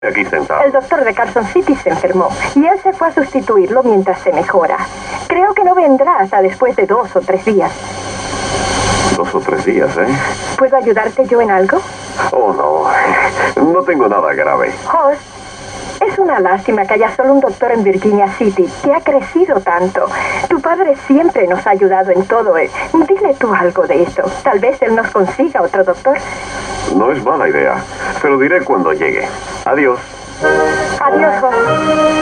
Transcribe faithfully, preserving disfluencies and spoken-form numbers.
Aquí sentado. El doctor de Carson City se enfermó y él se fue a sustituirlo mientras se mejora. Creo que no vendrá hasta después de dos o tres días. Dos o tres días, ¿eh? ¿Puedo ayudarte yo en algo? Oh, no. No tengo nada grave. Hoss, es una lástima que haya solo un doctor en Virginia City que ha crecido tanto. Tu padre siempre nos ha ayudado en todo. Eh. Dile tú algo de esto. Tal vez él nos consiga otro doctor. No es mala idea. Se lo diré cuando llegue. Adiós. Adiós, Hoss.